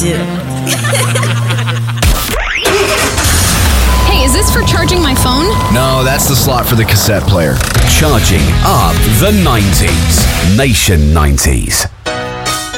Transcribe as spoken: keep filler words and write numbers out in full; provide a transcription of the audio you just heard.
do. Hey, is this for charging my phone? No, that's the slot for the cassette player. Charging up the nineties. Nation nineties.